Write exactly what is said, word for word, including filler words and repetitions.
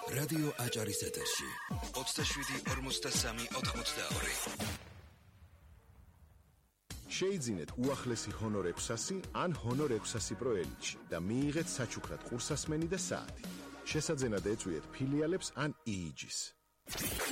რადიო აჭარის ეთერში ოცდაშვიდი ორმოცდასამი ოთხმოცდაორი. შეიძინეთ უახლესი ჰონორ ექვსასი ან ჰონორ ექვსასი პრო ელჩი და მიიღეთ საჩუქრად ყურსასმენი და საათი. შესაძენად ეწვიეთ ფილიალებს ან იიჯის.